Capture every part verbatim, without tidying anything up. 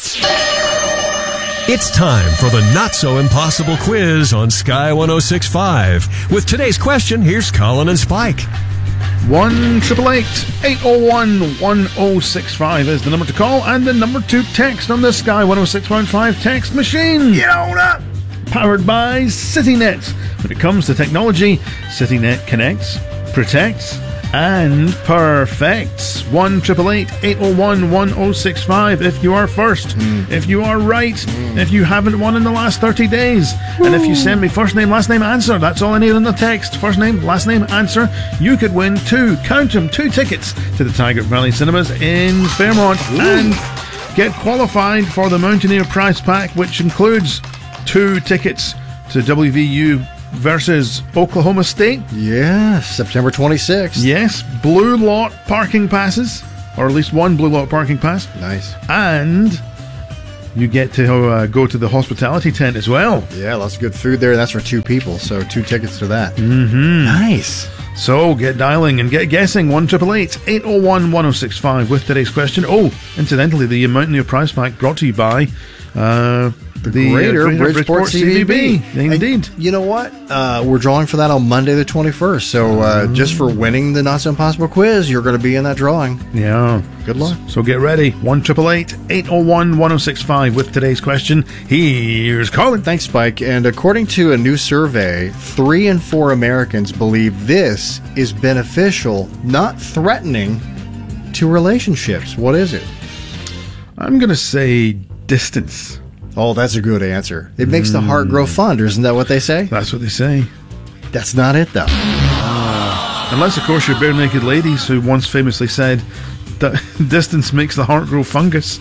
It's time for the not-so-impossible quiz on Sky one oh six point five. With today's question, here's Colin and Spike. one eight eight eight, eight oh one, one oh six five is the number to call, and the number to text on the Sky one oh six point five text machine. Get on up! Powered by CityNet. When it comes to technology, CityNet connects, protects, and perfects. one eight eight eight, eight oh one, one oh six five if you are first, mm. if you are right, mm. if you haven't won in the last thirty days, Woo. And if you send me first name, last name, answer, that's all I need in the text. First name, last name, answer, you could win two, count them, two tickets to the Tiger Valley Cinemas in Fairmont. Ooh. And get qualified for the Mountaineer Prize Pack, which includes two tickets to W V U versus Oklahoma State. Yeah, September twenty-sixth. Yes, Blue Lot parking passes, or at least one Blue Lot parking pass. Nice. And you get to uh, go to the hospitality tent as well. Yeah, lots of good food there. That's for two people, so two tickets to that. Mm-hmm. Nice. So get dialing and get guessing. one eight eight eight, eight oh one, one oh six five with today's question. Oh, incidentally, the Mountaineer Prize Pack brought to you by Uh, The, the Greater, uh, Greater Bridgeport, Bridgeport C V B. Indeed. And you know what? Uh, we're drawing for that on Monday the twenty-first. So uh, mm. just for winning the Not So Impossible quiz, you're going to be in that drawing. Yeah. Good luck. So get ready. one eight eight, eight oh one, one oh six five with today's question. Here's Colin. Thanks, Spike. And according to a new survey, three in four Americans believe this is beneficial, not threatening, to relationships. What is it? I'm going to say distance. Oh, that's a good answer. It makes mm. the heart grow fonder. Isn't that what they say? That's what they say. That's not it, though. Uh, unless, of course, you're bare naked ladies who once famously said that distance makes the heart grow fungus.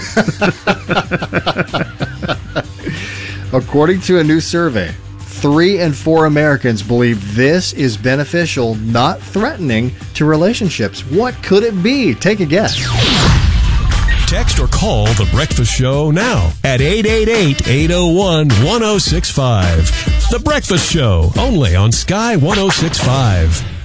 According to a new survey, three in four Americans believe this is beneficial, not threatening, to relationships. What could it be? Take a guess. Text or call The Breakfast Show now at eight eight eight, eight oh one, one oh six five. The Breakfast Show, only on Sky one oh six point five.